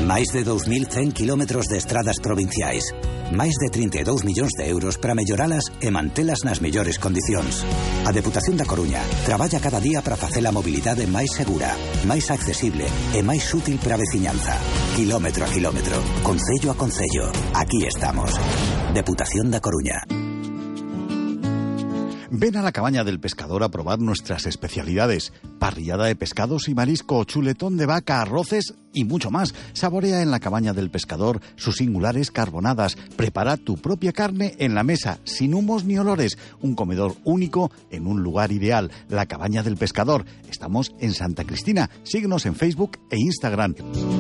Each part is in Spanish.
Máis de 2.100 kilómetros de estradas provinciais. Máis de 32 millóns de euros para melloralas e mantelas nas mellores condicións. A Deputación da Coruña traballa cada día para facer a mobilidade máis segura, máis accesible e máis útil para a veciñanza. Kilómetro a kilómetro, concello a concello. Aquí estamos. Deputación da Coruña. Ven a la Cabaña del Pescador a probar nuestras especialidades. Parrillada de pescados y marisco, chuletón de vaca, arroces y mucho más. Saborea en la Cabaña del Pescador sus singulares carbonadas. Prepara tu propia carne en la mesa, sin humos ni olores. Un comedor único en un lugar ideal. La Cabaña del Pescador. Estamos en Santa Cristina. Síguenos en Facebook e Instagram.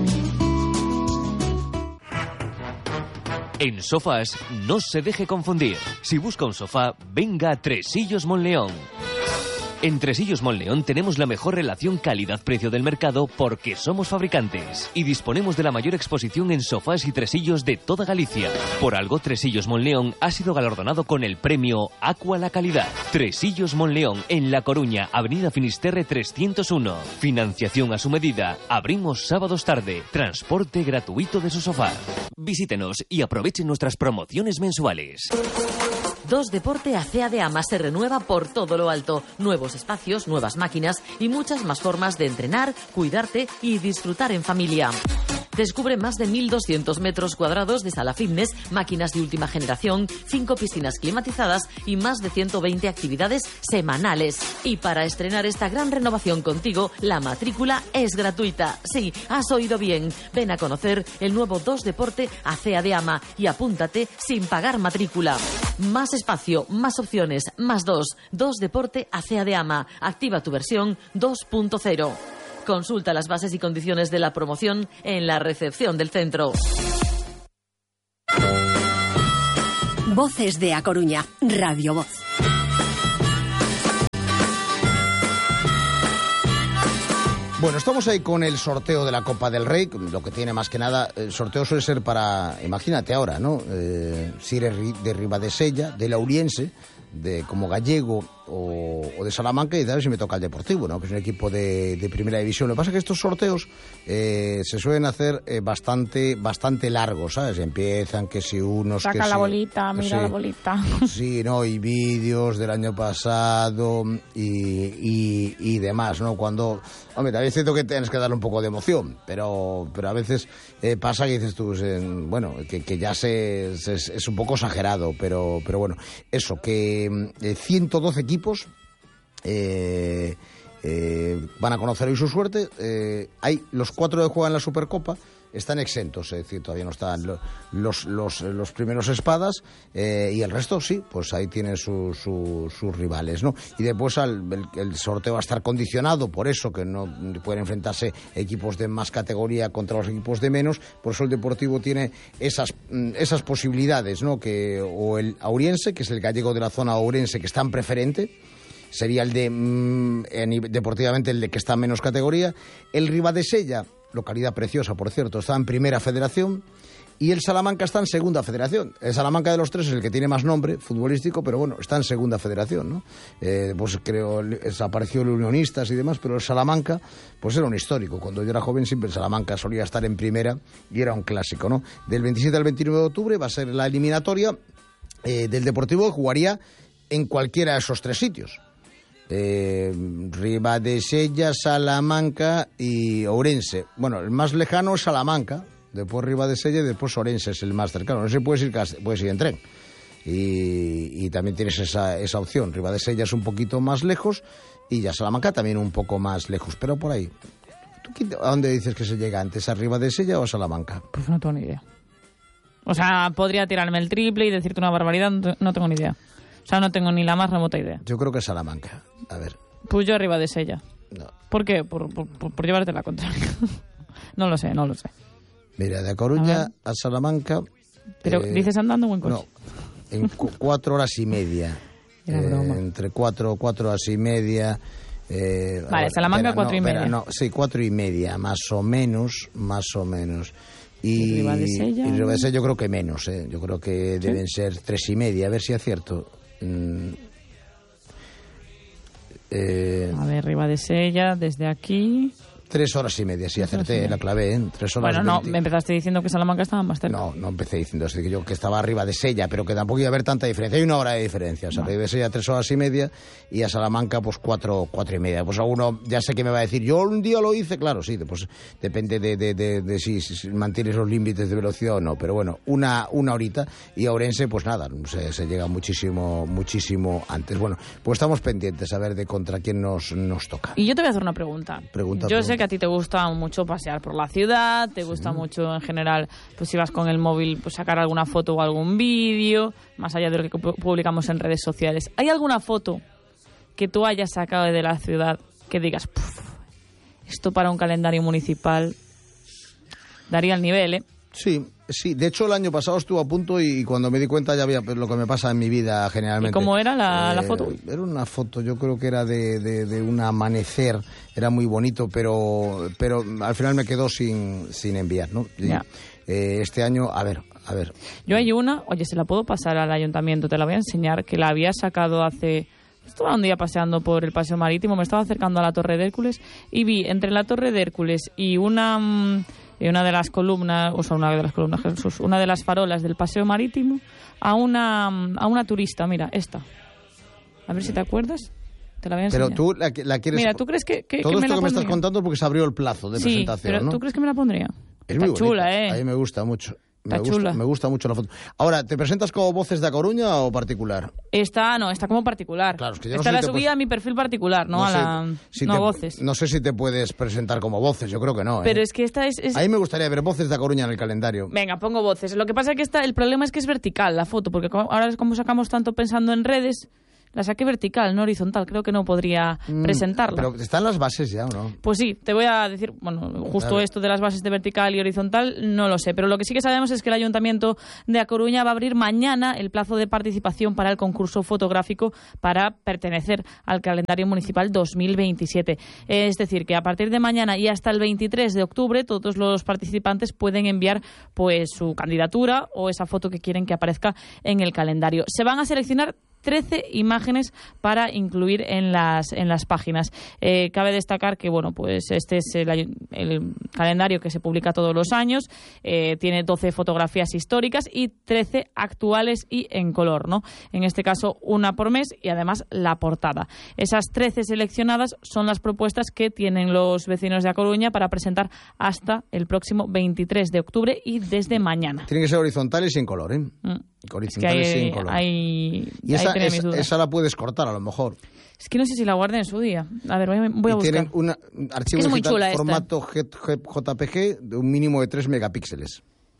En sofás, no se deje confundir. Si busca un sofá, venga a Tresillos Monleón. En Tresillos Monleón tenemos la mejor relación calidad-precio del mercado porque somos fabricantes y disponemos de la mayor exposición en sofás y tresillos de toda Galicia. Por algo, Tresillos Monleón ha sido galardonado con el premio Aqua la Calidad. Tresillos Monleón, en La Coruña, Avenida Finisterre 301. Financiación a su medida. Abrimos sábados tarde. Transporte gratuito de su sofá. Visítenos y aprovechen nuestras promociones mensuales. 2 Deporte Acea de Ama se renueva por todo lo alto. Nuevos espacios, nuevas máquinas y muchas más formas de entrenar, cuidarte y disfrutar en familia. Descubre más de 1.200 metros cuadrados de sala fitness, máquinas de última generación, 5 piscinas climatizadas y más de 120 actividades semanales. Y para estrenar esta gran renovación contigo, la matrícula es gratuita. Sí, has oído bien. Ven a conocer el nuevo 2 Deporte Acea de Ama y apúntate sin pagar matrícula. Más espacio, más opciones, más 2. 2 Deporte Acea de Ama. Activa tu versión 2.0. Consulta las bases y condiciones de la promoción en la recepción del centro. Voces de A Coruña, Radio Voz. Bueno, estamos ahí con el sorteo de la Copa del Rey. Lo que tiene más que nada, el sorteo suele ser para, imagínate ahora, ¿no? Si eres de Ribadesella, de Lauriense, de como gallego o de Salamanca, y a ver si me toca el Deportivo, ¿no? Que es un equipo de primera división. Lo que pasa es que estos sorteos se suelen hacer bastante largos, ¿sabes? Empiezan que si unos... Saca que la si, bolita, mira sí, la bolita. Sí, ¿no? Y vídeos del año pasado y demás, ¿no? Cuando... Hombre, también siento que tienes que darle un poco de emoción, pero a veces pasa que dices tú, bueno, que ya es un poco exagerado, pero bueno, eso, que 112 equipos van a conocer hoy su suerte. Hay los 4 que juegan la Supercopa están exentos, es decir, todavía no están los primeros espadas, y el resto sí, pues ahí tienen sus rivales, ¿no? Y después el sorteo va a estar condicionado por eso, que no pueden enfrentarse equipos de más categoría contra los equipos de menos. Por eso el Deportivo tiene esas posibilidades, ¿no? Que o el Auriense, que es el gallego de la zona ourense, que está en preferente, sería el deportivamente el de que está en menos categoría. El Ribadesella, localidad preciosa, por cierto, está en primera federación, y el Salamanca está en segunda federación. El Salamanca de los tres es el que tiene más nombre futbolístico, pero bueno, está en segunda federación, ¿no? Pues creo, apareció el Unionistas y demás, pero el Salamanca, pues era un histórico. Cuando yo era joven siempre el Salamanca solía estar en primera y era un clásico, ¿no? Del 27 al 29 de octubre va a ser la eliminatoria del Deportivo, que jugaría en cualquiera de esos 3 sitios. Ribadesella, Salamanca y Ourense. Bueno, el más lejano es Salamanca, después Ribadesella y después Ourense es el más cercano. No sé, puedes ir en tren y también tienes esa opción. Ribadesella es un poquito más lejos y ya Salamanca también un poco más lejos, pero por ahí. ¿Tú a dónde dices que se llega antes, a Ribadesella o a Salamanca? Pues no tengo ni idea. O sea, podría tirarme el triple y decirte una barbaridad, no tengo ni idea. O sea, no tengo ni la más remota idea. Yo creo que es Salamanca. A ver. Pues yo Ribadesella. No. ¿Por qué? Por llevarte la contraria. No lo sé. Mira, de A Coruña a Salamanca... ¿Pero dices andando o en coche? No, en 4 horas y media. Entre 4 horas y media... vale, Salamanca 4 y media. No, sí, 4 y media, más o menos. Y Ribadesella yo creo que menos, yo creo que ¿sí? Deben ser 3 y media, a ver si acierto. A ver, Ribadesella, desde aquí... 3 horas y media, sí, acerté, la clavé, 3 horas. Bueno, no, me empezaste diciendo que Salamanca estaba más cerca. No empecé diciendo eso, que estaba arriba de Sella, pero que tampoco iba a haber tanta diferencia. Hay 1 hora de diferencia, o sea, arriba de Sella 3 horas y media y a Salamanca pues 4 y media. Pues alguno ya sé que me va a decir, yo un día lo hice, claro, sí, pues depende de si mantienes los límites de velocidad o no, pero bueno, una horita, y a Ourense pues nada, se llega muchísimo antes. Bueno, pues estamos pendientes a ver de contra quién nos toca. Y yo te voy a hacer una pregunta. Yo sé que a ti te gusta mucho pasear por la ciudad, te gusta mucho en general, pues si vas con el móvil, pues sacar alguna foto o algún vídeo, más allá de lo que publicamos en redes sociales. ¿Hay alguna foto que tú hayas sacado de la ciudad que digas, esto para un calendario municipal daría el nivel, Sí, de hecho el año pasado estuve a punto y cuando me di cuenta ya había lo que me pasa en mi vida generalmente. ¿Y cómo era la foto? Era una foto, yo creo que era de un amanecer, era muy bonito, pero al final me quedó sin enviar, ¿no? Este año, a ver. Yo hay una, se la puedo pasar al ayuntamiento, te la voy a enseñar, que la había sacado hace... Estaba un día paseando por el Paseo Marítimo, me estaba acercando a la Torre de Hércules y vi entre la Torre de Hércules y una de las columnas, Jesús, una de las farolas del Paseo Marítimo, a una turista, mira, esta. A ver si te acuerdas. Te la voy a enseñar. Pero tú la quieres... Mira, ¿tú crees que todo me esto la que me estás pondría? contando porque se abrió el plazo de presentación, pero ¿no? ¿tú crees que me la pondría? Es Está muy chula, bonita. A mí me gusta mucho. Me gusta mucho la foto. Ahora, ¿te presentas como Voces de A Coruña o particular? Está como particular. Claro, es que yo esta la subí a mi perfil particular, no a Voces. No sé si te puedes presentar como Voces, yo creo que no. Pero es que esta es... A mí me gustaría ver Voces de A Coruña en el calendario. Venga, pongo Voces. Lo que pasa es que el problema es que es vertical la foto, porque ahora como sacamos tanto pensando en redes... La saqué vertical, no horizontal. Creo que no podría presentarla. Pero están las bases ya, ¿o no? Pues sí, te voy a decir, justo esto de las bases de vertical y horizontal no lo sé. Pero lo que sí que sabemos es que el Ayuntamiento de A Coruña va a abrir mañana el plazo de participación para el concurso fotográfico para pertenecer al calendario municipal 2027. Es decir, que a partir de mañana y hasta el 23 de octubre todos los participantes pueden enviar pues su candidatura o esa foto que quieren que aparezca en el calendario. Se van a seleccionar 13 imágenes para incluir en las páginas. Cabe destacar que pues este es el calendario que se publica todos los años. Tiene 12 fotografías históricas y 13 actuales y en color, ¿no? En este caso, una por mes y además la portada. Esas 13 seleccionadas son las propuestas que tienen los vecinos de A Coruña para presentar hasta el próximo 23 de octubre y desde mañana. Tienen que ser horizontales y sin color, ¿eh? Horizontales sin color. Y esa la puedes cortar a lo mejor. Es que no sé si la guardé en su día. A ver, voy a buscar. Tienen un archivo es muy digital chula formato JPG de un mínimo de 3 megapíxeles.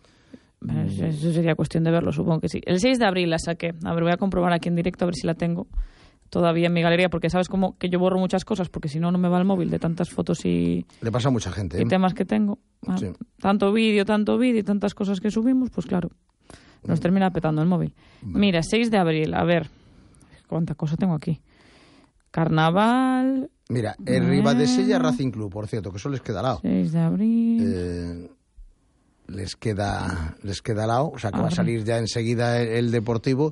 Eso sería cuestión de verlo, supongo que sí. El 6 de abril la saqué. A ver, voy a comprobar aquí en directo a ver si la tengo todavía en mi galería, porque sabes como que yo borro muchas cosas, porque si no, no me va el móvil de tantas fotos y... Le pasa a mucha gente, y temas que tengo. Sí. Tanto vídeo y tantas cosas que subimos, pues claro, nos termina petando el móvil. Mira, 6 de abril, a ver, cuánta cosa tengo aquí. Carnaval... Mira, el Ribadesella Racing Club, por cierto, que eso les queda al lado. 6 de abril... les queda al lado, o sea que va a salir ya enseguida el Deportivo,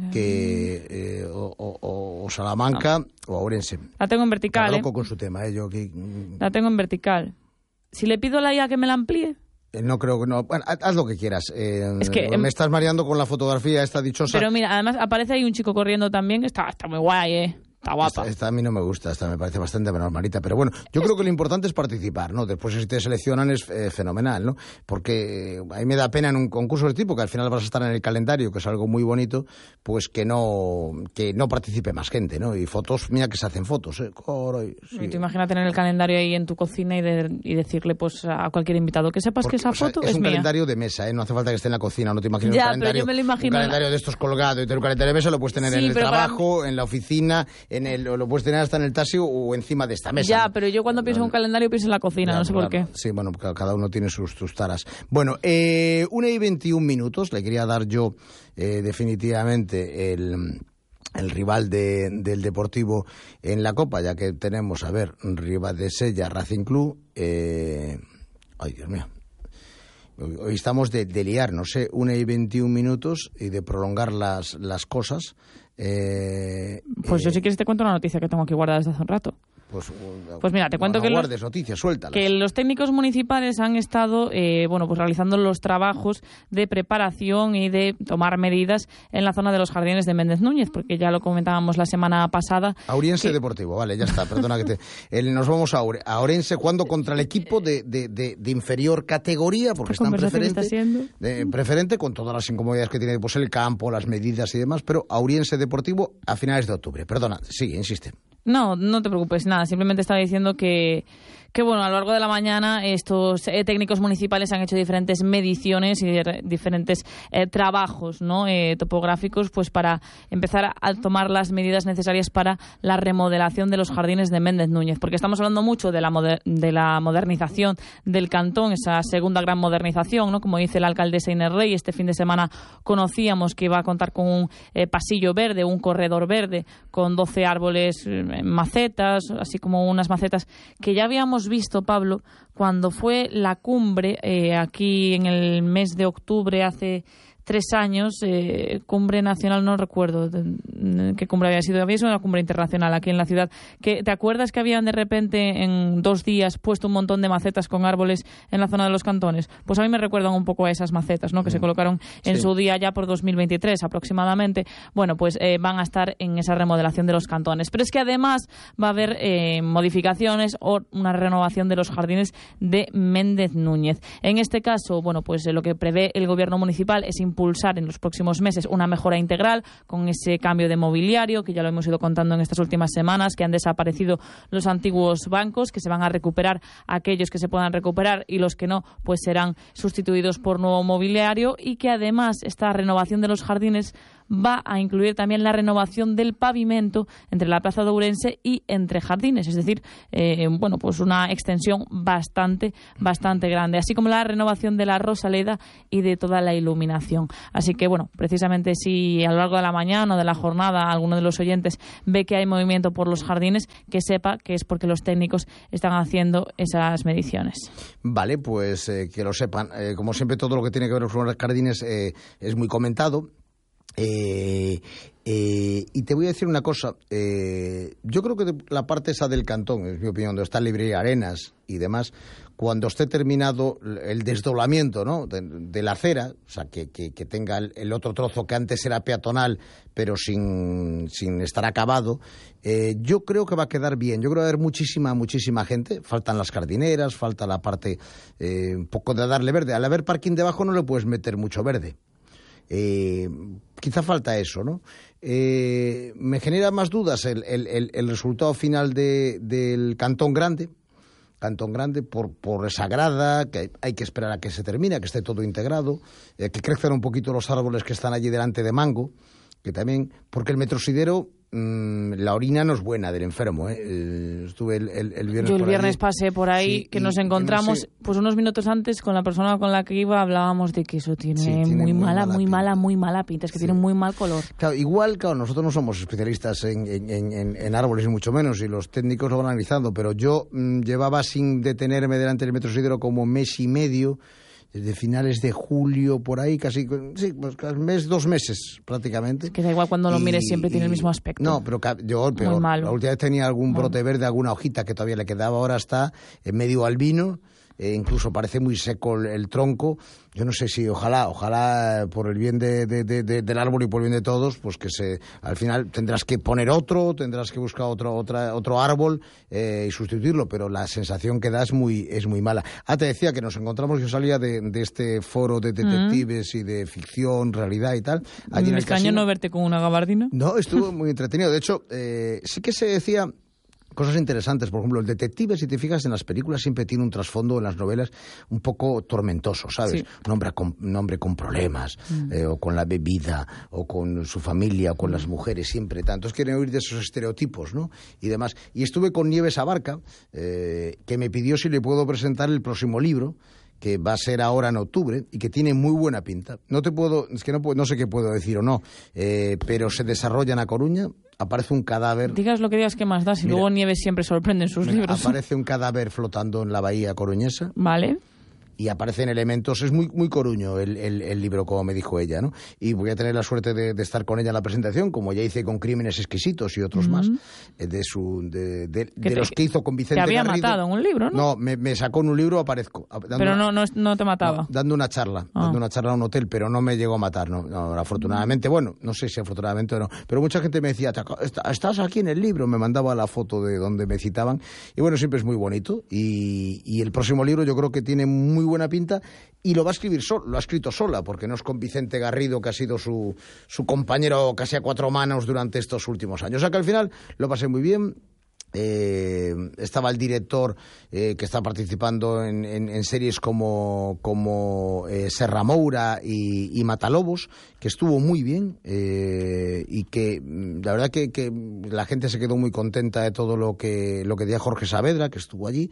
que o Salamanca o Ourense. La tengo en vertical, loco con su tema, yo aquí... La tengo en vertical. Si le pido a la IA que me la amplíe... No creo que no. Bueno, haz lo que quieras. Es que me estás mareando con la fotografía esta dichosa. Pero mira, además aparece ahí un chico corriendo también, que está muy guay, Está guapa. Esta a mí no me gusta, esta me parece bastante normalita, pero bueno, yo creo que lo importante es participar, ¿no? Después si te seleccionan es fenomenal, ¿no? Porque a mí me da pena en un concurso de tipo que al final vas a estar en el calendario, que es algo muy bonito, pues que no participe más gente, ¿no? Y fotos, mira que se hacen fotos, ¿eh? Sí. Y tú imagínate tener el calendario ahí en tu cocina y decirle pues a cualquier invitado que sepas que esa foto es un mía. Calendario de mesa, ¿eh? No hace falta que esté en la cocina, no te imagines un calendario. Pero yo me lo imagino. Un calendario de estos colgados, y tener un calendario de mesa lo puedes tener en el trabajo, en la oficina, lo puedes tener hasta en el taxi o encima de esta mesa. Ya, pero yo cuando pienso en un calendario pienso en la cocina, no sé por qué. Sí, bueno, cada uno tiene sus taras. Bueno, 1:21, le quería dar yo definitivamente el rival del Deportivo en la Copa, ya que tenemos, a ver, Ribadesella Racing Club. Ay, Dios mío. Hoy estamos de liar, no sé, 1:21 y de prolongar las cosas. Pues yo si quieres te cuento una noticia que tengo aquí guardada desde hace un rato. Pues mira, te cuento que los técnicos municipales han estado pues realizando los trabajos de preparación y de tomar medidas en la zona de los jardines de Méndez Núñez, porque ya lo comentábamos la semana pasada. Auriense Deportivo, vale, ya está, perdona que nos vamos a Ourense, jugando contra el equipo de inferior categoría, porque está en preferente, con todas las incomodidades que tiene pues el campo, las medidas y demás, pero Auriense Deportivo a finales de octubre. Perdona, sigue, insiste. No te preocupes, nada, simplemente estaba diciendo que bueno, a lo largo de la mañana estos técnicos municipales han hecho diferentes mediciones y diferentes trabajos, ¿no? Topográficos, pues para empezar a tomar las medidas necesarias para la remodelación de los jardines de Méndez Núñez, porque estamos hablando mucho de la modernización del cantón, esa segunda gran modernización, ¿no? Como dice la alcaldesa Inés Rey, este fin de semana conocíamos que iba a contar con un pasillo verde, un corredor verde, con 12 árboles, macetas, así como unas macetas que ya habíamos visto, Pablo, cuando fue la cumbre aquí en el mes de octubre hace 3 años, cumbre nacional, no recuerdo qué cumbre había sido una cumbre internacional aquí en la ciudad, que ¿te acuerdas que habían de repente en 2 días puesto un montón de macetas con árboles en la zona de los cantones? Pues a mí me recuerdan un poco a esas macetas, ¿no? Que se colocaron en su día ya por 2023 aproximadamente. Bueno, pues van a estar en esa remodelación de los cantones. Pero es que además va a haber modificaciones o una renovación de los jardines de Méndez Núñez. En este caso, bueno, pues lo que prevé el gobierno municipal es impulsar en los próximos meses una mejora integral con ese cambio de mobiliario, que ya lo hemos ido contando en estas últimas semanas, que han desaparecido los antiguos bancos, que se van a recuperar aquellos que se puedan recuperar y los que no, pues serán sustituidos por nuevo mobiliario, y que además esta renovación de los jardines va a incluir también la renovación del pavimento entre la Plaza de Ourense y entre jardines, es decir, bueno, pues una extensión bastante grande, así como la renovación de la Rosaleda y de toda la iluminación. Así que, bueno, precisamente si a lo largo de la mañana o de la jornada alguno de los oyentes ve que hay movimiento por los jardines, que sepa que es porque los técnicos están haciendo esas mediciones. Vale, pues que lo sepan. Como siempre, todo lo que tiene que ver con los jardines es muy comentado. Y te voy a decir una cosa, yo creo que la parte esa del cantón, es mi opinión, donde está Librería Arenas y demás, cuando esté terminado el desdoblamiento, ¿no?, de la acera, o sea, que tenga el otro trozo que antes era peatonal pero sin estar acabado, yo creo que va a quedar bien. Yo creo que va a haber muchísima gente. Faltan las jardineras, falta la parte un poco de darle verde. Al haber parking debajo no le puedes meter mucho verde. Quizá falta eso, ¿no? Me genera más dudas el resultado final del Cantón Grande por esa grada, que hay que esperar a que se termine, a que esté todo integrado, que crezcan un poquito los árboles que están allí delante de Mango, que también, porque el metrosidero, la orina no es buena del enfermo, estuve el viernes. Yo el viernes pasé por ahí, sí, que nos encontramos, pues unos minutos antes con la persona con la que iba, hablábamos de que eso tiene muy mala pinta, es que tiene muy mal color. Claro, nosotros no somos especialistas en árboles, ni mucho menos, y los técnicos lo van analizando, pero yo llevaba sin detenerme delante del metrosidero como mes y medio, desde finales de julio, por ahí, casi, sí, pues 2 meses prácticamente. Es que da igual cuando lo mires, siempre tiene el mismo aspecto. No, pero yo peor. La última vez tenía algún brote verde, alguna hojita que todavía le quedaba, ahora está medio albino, incluso parece muy seco el tronco. Yo no sé si, ojalá por el bien del árbol y por el bien de todos, pues que al final tendrás que poner tendrás que buscar otro árbol y sustituirlo, pero la sensación que da es muy mala. Te decía que nos encontramos, yo salía de este foro de detectives y de ficción, realidad y tal. Allí me extrañó no verte con una gabardina. No, estuvo muy entretenido. De hecho, sí que se decía cosas interesantes. Por ejemplo, el detective, si te fijas en las películas, siempre tiene un trasfondo en las novelas un poco tormentoso, ¿sabes? Sí. Un hombre con problemas, o con la bebida, o con su familia, o con las mujeres, siempre tanto. Entonces quieren huir de esos estereotipos, ¿no? Y demás. Y estuve con Nieves Abarca, que me pidió si le puedo presentar el próximo libro, que va a ser ahora en octubre y que tiene muy buena pinta. No sé qué puedo decir o no, pero se desarrolla en A Coruña. Aparece un cadáver. Digas lo que digas, que más da, si luego Nieves siempre sorprende en sus libros. Aparece un cadáver flotando en la bahía coruñesa. Vale. y aparecen elementos. Es muy, muy coruño el libro, como me dijo ella, ¿no? Y voy a tener la suerte de estar con ella en la presentación, como ya hice con Crímenes Exquisitos y otros más, de los que hizo con Vicente Garrido. Te había matado en un libro, ¿no? No, me sacó en un libro, aparezco. Pero no te mataba. No, dando una charla a un hotel, pero no me llegó a matar, no, afortunadamente. Bueno, no sé si afortunadamente o no, pero mucha gente me decía, estás aquí en el libro, me mandaba la foto de donde me citaban, y bueno, siempre es muy bonito, y el próximo libro yo creo que tiene muy buena pinta, y lo va a escribir lo ha escrito sola, porque no es con Vicente Garrido, que ha sido su compañero casi a cuatro manos durante estos últimos años. O sea que al final lo pasé muy bien. Estaba el director que está participando en series como Serra Moura y Matalobos, que estuvo muy bien, y que la verdad que la gente se quedó muy contenta de todo lo que decía Jorge Saavedra, que estuvo allí,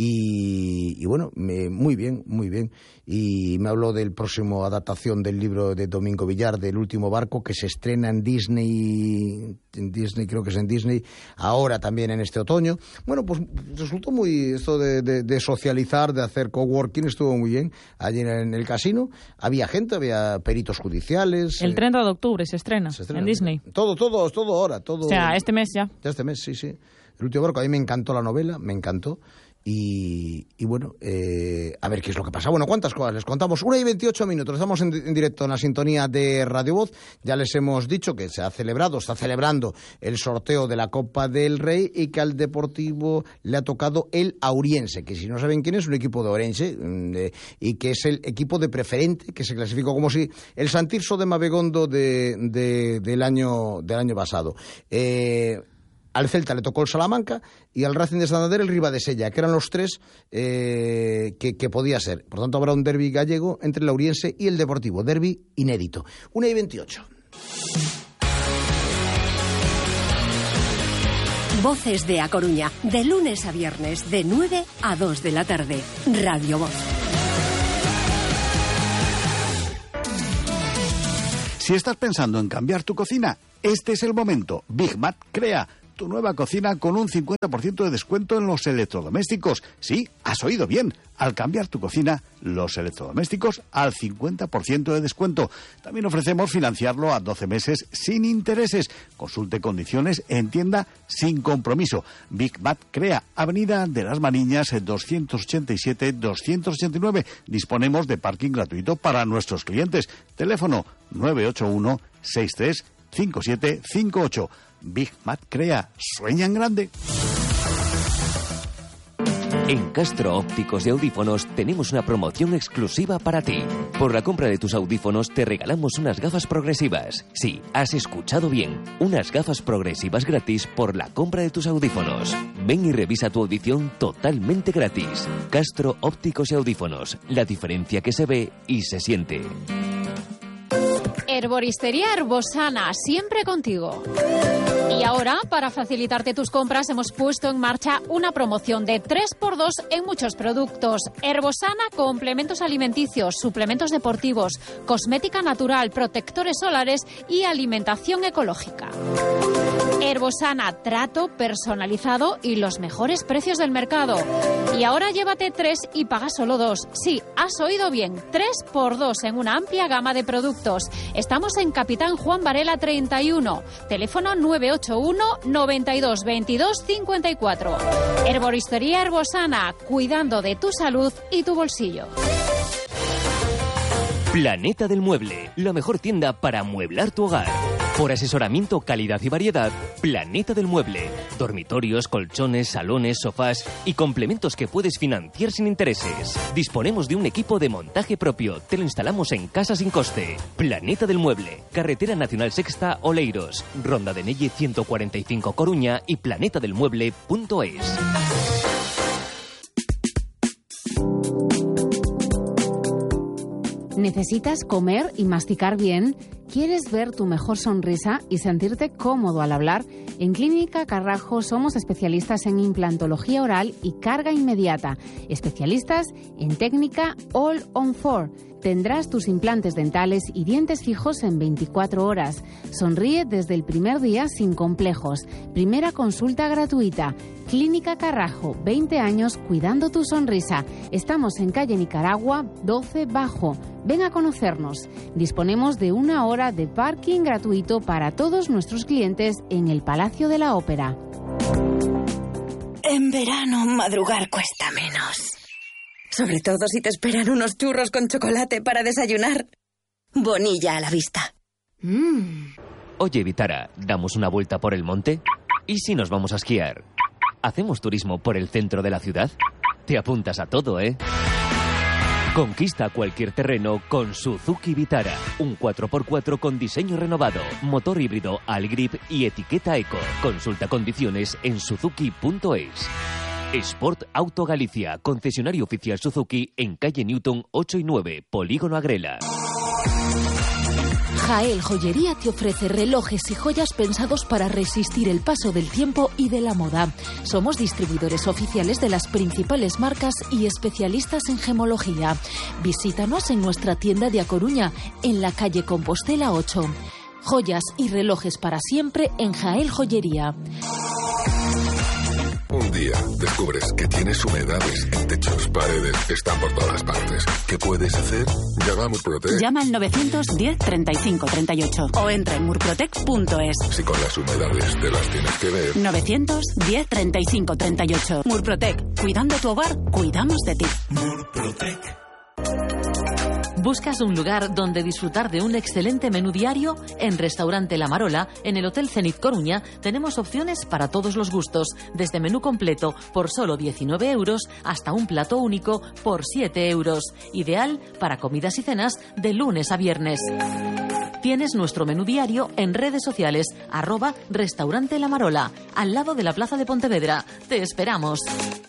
y bueno, muy bien, muy bien. Y me habló del próximo adaptación del libro de Domingo Villar, del Último Barco, que se estrena en Disney, creo que es en Disney, ahora también en este otoño. Bueno, pues resultó muy esto de socializar, de hacer coworking, estuvo muy bien. Allí en el casino había gente, había peritos judiciales. El 30 de octubre se estrena en Disney. Todo ahora. Todo. O sea, este mes ya. Ya este mes, sí. El Último Barco, a mí me encantó la novela, me encantó. Y bueno, a ver qué es lo que pasa. Bueno, ¿cuántas cosas les contamos? 1:28. Estamos en directo en la sintonía de Radio Voz. Ya les hemos dicho que está celebrando el sorteo de la Copa del Rey, y que al Deportivo le ha tocado el Auriense, que si no saben quién es, un equipo de Ourense, y que es el equipo de preferente, que se clasificó como si el Santirso de Mabegondo del año pasado. Al Celta le tocó el Salamanca, y al Racing de Santander el Ribadesella, que eran los tres que podía ser. Por tanto, habrá un derbi gallego entre el Auriense y el Deportivo, derbi inédito. 1:28. Voces de A Coruña, de lunes a viernes, de 9 a 2 de la tarde. Radio Voz. Si estás pensando en cambiar tu cocina, este es el momento. Big Mat crea tu nueva cocina con un 50% de descuento en los electrodomésticos. Sí, has oído bien. Al cambiar tu cocina, los electrodomésticos al 50% de descuento. También ofrecemos financiarlo a 12 meses sin intereses. Consulte condiciones en tienda sin compromiso. Big Mat crea, Avenida de las Mariñas, 287-289. Disponemos de parking gratuito para nuestros clientes. Teléfono 981 63 5758. Big Mat crea, sueña en grande. En Castro Ópticos y Audífonos tenemos una promoción exclusiva para ti. Por la compra de tus audífonos te regalamos unas gafas progresivas. Sí, has escuchado bien. Unas gafas progresivas gratis por la compra de tus audífonos. Ven y revisa tu audición totalmente gratis. Castro Ópticos y Audífonos. La diferencia que se ve y se siente. Herboristería Herbosana, siempre contigo. Y ahora, para facilitarte tus compras, hemos puesto en marcha una promoción de 3x2 en muchos productos. Herbosana, complementos alimenticios, suplementos deportivos, cosmética natural, protectores solares y alimentación ecológica. Herbosana, trato personalizado y los mejores precios del mercado. Y ahora llévate 3 y paga solo 2. Sí, has oído bien, 3x2 en una amplia gama de productos. Estamos en Capitán Juan Varela 31, teléfono 981 92 22 54. Herboristería Herbosana, cuidando de tu salud y tu bolsillo. Planeta del Mueble, la mejor tienda para amueblar tu hogar. Por asesoramiento, calidad y variedad, Planeta del Mueble. Dormitorios, colchones, salones, sofás y complementos que puedes financiar sin intereses. Disponemos de un equipo de montaje propio. Te lo instalamos en casa sin coste. Planeta del Mueble. Carretera Nacional Sexta, Oleiros. Ronda de Nelle 145 Coruña y planetadelmueble.es. ¿Necesitas comer y masticar bien? ¿Quieres ver tu mejor sonrisa y sentirte cómodo al hablar? En Clínica Carrajo somos especialistas en implantología oral y carga inmediata. Especialistas en técnica All on 4. Tendrás tus implantes dentales y dientes fijos en 24 horas. Sonríe desde el primer día sin complejos. Primera consulta gratuita. Clínica Carrajo, 20 años cuidando tu sonrisa. Estamos en calle Nicaragua, 12 Bajo. Ven a conocernos. Disponemos de 1 hora de parking gratuito para todos nuestros clientes en el Palacio de la Ópera. En verano, madrugar cuesta menos. Sobre todo si te esperan unos churros con chocolate para desayunar. Bonilla a la vista. Oye, Vitara, ¿damos una vuelta por el monte? ¿Y si nos vamos a esquiar? ¿Hacemos turismo por el centro de la ciudad? Te apuntas a todo, ¿eh? Conquista cualquier terreno con Suzuki Vitara. Un 4x4 con diseño renovado, motor híbrido Allgrip y etiqueta Eco. Consulta condiciones en suzuki.es. Sport Auto Galicia, concesionario oficial Suzuki en calle Newton 8 y 9, Polígono Agrela. Jael Joyería te ofrece relojes y joyas pensados para resistir el paso del tiempo y de la moda. Somos distribuidores oficiales de las principales marcas y especialistas en gemología. Visítanos en nuestra tienda de A Coruña, en la calle Compostela 8. Joyas y relojes para siempre en Jael Joyería. Un día descubres que tienes humedades en techos, paredes, están por todas partes. ¿Qué puedes hacer? Llama a Murprotec. Llama al 910 35 38 o entra en murprotec.es. Si con las humedades te las tienes que ver. 910 35 38. Murprotec. Cuidando tu hogar, cuidamos de ti. Murprotec. ¿Buscas un lugar donde disfrutar de un excelente menú diario? En Restaurante La Marola, en el Hotel Zenit Coruña, tenemos opciones para todos los gustos, desde menú completo por solo 19 euros hasta un plato único por 7 euros. Ideal para comidas y cenas de lunes a viernes. Tienes nuestro menú diario en redes sociales, @Restaurante La Marola, al lado de la Plaza de Pontevedra. Te esperamos.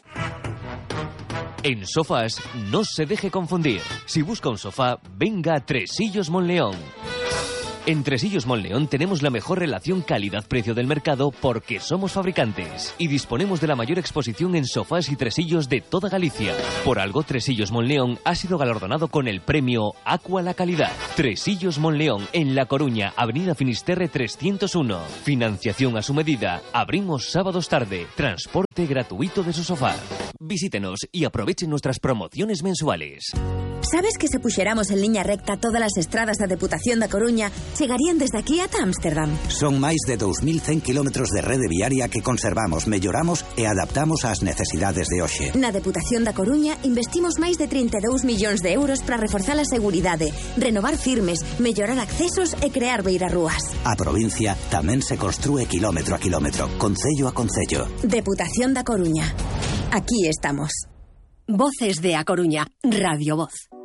En Sofás, no se deje confundir. Si busca un sofá, venga a Tresillos Monleón. En Tresillos Monleón tenemos la mejor relación calidad-precio del mercado porque somos fabricantes y disponemos de la mayor exposición en sofás y tresillos de toda Galicia. Por algo, Tresillos Monleón ha sido galardonado con el premio Aqua la Calidad. Tresillos Monleón, en La Coruña, Avenida Finisterre 301. Financiación a su medida. Abrimos sábados tarde. Transporte gratuito de su sofá. Visítenos y aprovechen nuestras promociones mensuales. ¿Sabes que se puxéramos en liña recta todas as estradas da Deputación da Coruña chegarían desde aquí ata Ámsterdam? Son máis de 2.100 kilómetros de rede viaria que conservamos, melloramos e adaptamos ás necesidades de hoxe. Na Deputación da Coruña investimos máis de 32 millóns de euros para reforzar a seguridade, renovar firmes, mellorar accesos e crear beirarrúas. A provincia tamén se construe kilómetro a kilómetro, concello a concello. Deputación da Coruña. Aquí estamos. Voces de A Coruña, Radio Voz.